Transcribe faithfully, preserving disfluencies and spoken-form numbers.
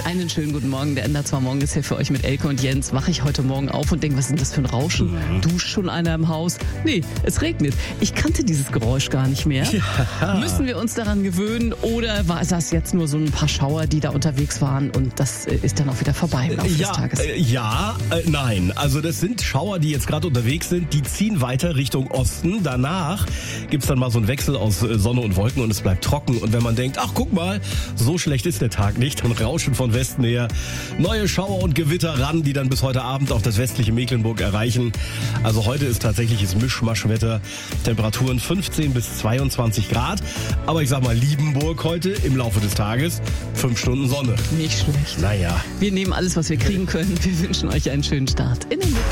Einen schönen guten Morgen. Der N D R zwei Morgen ist hier für euch mit Elke und Jens. Wache ich heute Morgen auf und denke, was ist denn das für ein Rauschen? Mhm. Duscht schon einer im Haus? Nee, es regnet. Ich kannte dieses Geräusch gar nicht mehr. Ja. Müssen wir uns daran gewöhnen oder war das jetzt nur so ein paar Schauer, die da unterwegs waren und das ist dann auch wieder vorbei im Laufe ja, des Tages? Äh, ja, äh, nein. Also das sind Schauer, die jetzt gerade unterwegs sind. Die ziehen weiter Richtung Osten. Danach gibt's dann mal so einen Wechsel aus äh, Sonne und Wolken und es bleibt trocken. Und wenn man denkt, ach guck mal, so schlecht ist der Tag nicht, dann rauschen von Westen her neue Schauer und Gewitter ran, die dann bis heute Abend auch das westliche Mecklenburg erreichen. Also heute ist tatsächliches Mischmaschwetter. Temperaturen fünfzehn bis zweiundzwanzig Grad. Aber ich sag mal, Liebenburg heute im Laufe des Tages fünf Stunden Sonne. Nicht schlecht. Naja. Wir nehmen alles, was wir kriegen können. Wir wünschen euch einen schönen Start in den